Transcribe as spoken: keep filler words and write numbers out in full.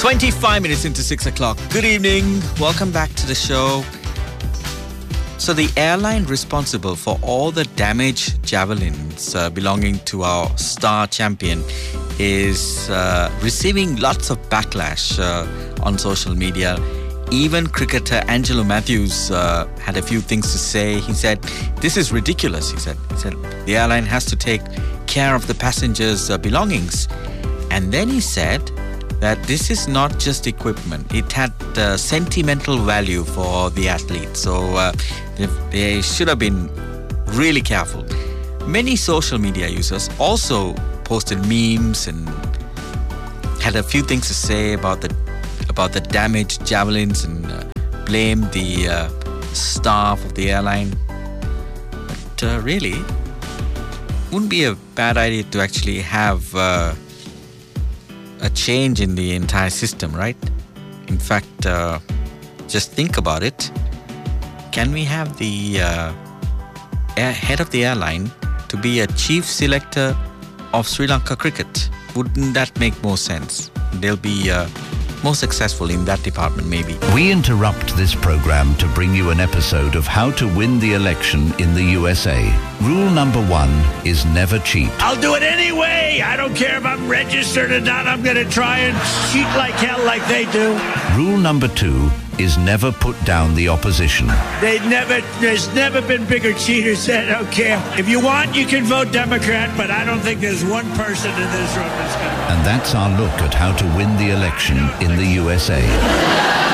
twenty-five minutes into six o'clock. Good evening. Welcome back to the show. So the airline responsible for all the damaged javelins uh, belonging to our star champion is uh, receiving lots of backlash uh, on social media. Even cricketer Angelo Matthews uh, had a few things to say. He said, this is ridiculous, he said. He said, the airline has to take care of the passengers' uh, belongings. And then he said that this is not just equipment. It had uh, sentimental value for the athletes. So uh, they, they should have been really careful. Many social media users also posted memes and had a few things to say about the about the damaged javelins and uh, blamed the uh, staff of the airline. But uh, really, wouldn't be a bad idea to actually have uh, a change in the entire system, right? In fact, uh, just think about it. Can we have the uh, air, head of the airline to be a chief selector of Sri Lanka cricket? Wouldn't that make more sense? They'll be uh, more successful in that department, maybe. We interrupt this program to bring you an episode of how to win the election in the U S A. Rule number one is never cheat. I'll do it anyway. I don't care if I'm registered or not. I'm going to try and cheat like hell like they do. Rule number two is never put down the opposition. They never, there's never been bigger cheaters than I don't care. If you want, you can vote Democrat, but I don't think there's one person in this room that's going to. And that's our look at how to win the election in the U S A.